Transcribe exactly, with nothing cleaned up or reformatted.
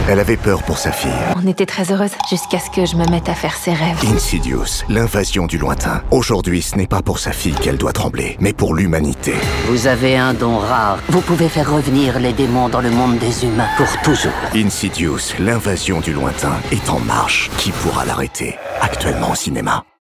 Elle avait peur pour sa fille. On était très heureuses jusqu'à ce que je me mette à faire ses rêves. Insidious, l'invasion du lointain. Aujourd'hui, ce n'est pas pour sa fille qu'elle doit trembler, mais pour l'humanité. Vous avez un don rare. Vous pouvez faire revenir les démons dans le monde des humains pour toujours. Insidious, l'invasion du lointain est en marche. Qui pourra l'arrêter? Actuellement au cinéma.